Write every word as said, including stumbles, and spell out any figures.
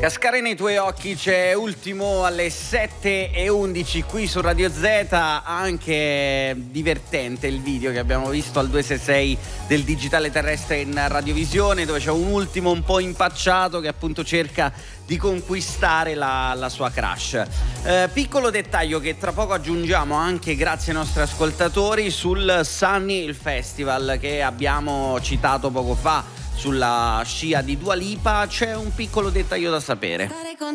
Cascare nei tuoi occhi c'è Ultimo alle sette e undici qui su Radio Z. Anche divertente il video che abbiamo visto al duecentosessantasei del digitale terrestre in radiovisione, dove c'è un Ultimo un po' impacciato che appunto cerca di conquistare la, la sua crush. Eh, piccolo dettaglio che tra poco aggiungiamo anche grazie ai nostri ascoltatori sul Sunny, il festival che abbiamo citato poco fa sulla scia di Dua Lipa. C'è un piccolo dettaglio da sapere.